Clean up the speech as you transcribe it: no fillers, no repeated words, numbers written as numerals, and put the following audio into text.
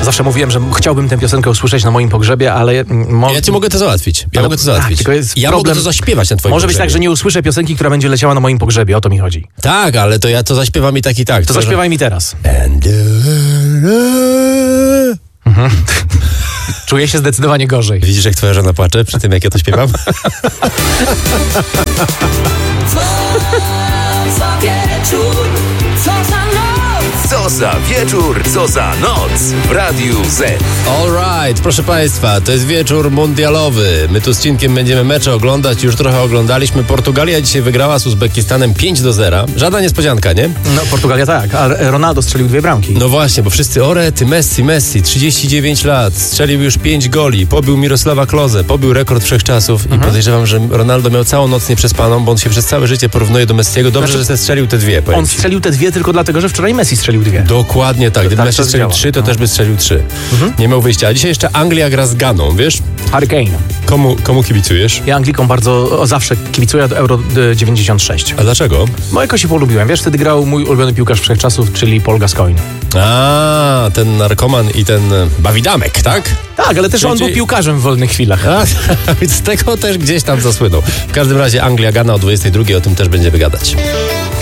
zawsze mówiłem, że chciałbym tę piosenkę usłyszeć na moim pogrzebie, ale... Ja ci mogę to załatwić. Tylko jest ja problem. mogę to zaśpiewać na twoim Może pogrzebie. być tak, że nie usłyszę piosenki, która będzie leciała na moim pogrzebie. O to mi chodzi. Tak, ale to ja to zaśpiewam i tak i tak. To zaśpiewaj mi teraz. Czuję się zdecydowanie gorzej. Widzisz, jak twoja żona płacze przy tym, jak ja to śpiewam? Co za wieczór, co za noc w Radiu Z. Alright, proszę Państwa, to jest wieczór mundialowy. My tu z Cinkiem będziemy mecze oglądać, już trochę oglądaliśmy. Portugalia dzisiaj wygrała z Uzbekistanem 5-0. Żadna niespodzianka, nie? No, Portugalia tak, a Ronaldo strzelił 2 bramki. No właśnie, bo wszyscy orety, Messi, 39 lat, strzelił już 5 goli, pobił Mirosława Klose, pobił rekord wszechczasów i podejrzewam, że Ronaldo miał całą noc nieprzespaną, bo on się przez całe życie porównuje do Messiego. Dobrze, że strzelił te 2. On strzelił te 2 tylko dlatego, że wczoraj Messi strzelił 2. Dokładnie tak. Gdyby tak Messi to strzelił działa. 3, to też by strzelił 3. Nie miał wyjścia. A dzisiaj jeszcze Anglia gra z Ganą, wiesz? Hurricane. Komu kibicujesz? Ja Anglikom zawsze kibicuję do Euro 96. A dlaczego? Bo jakoś się polubiłem. Wiesz, wtedy grał mój ulubiony piłkarz wszechczasów, czyli Paul Gascoigne. A, ten narkoman i ten Bawidamek, tak? Tak, ale też on był piłkarzem w wolnych chwilach. A, z tego też gdzieś tam zasłynął. W każdym razie Anglia Gana o 22, o tym też będziemy gadać.